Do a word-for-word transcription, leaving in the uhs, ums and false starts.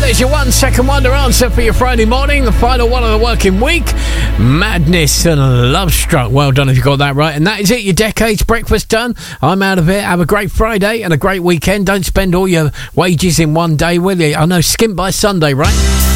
there's your one second wonder answer for your Friday morning, the final one of the working week. Madness and Love Struck. Well done if you got that right. And that is it, your Decade's breakfast done. I'm out of it. Have a great Friday and a great weekend. Don't spend all your wages in one day, will you? I know, skimp by Sunday, right?